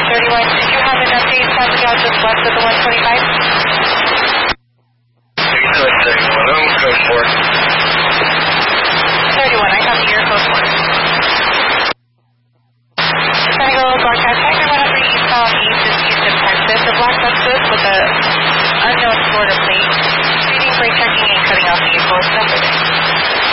31, did you have an update from the Dodge just west of the 125? 31, code 4. 31, I copy your code 4. San Diego broadcast tiger 103 eastbound east is Houston, Texas. A black Lexus with a unknown Florida plate. Speeding, brake checking, and cutting off vehicles. Number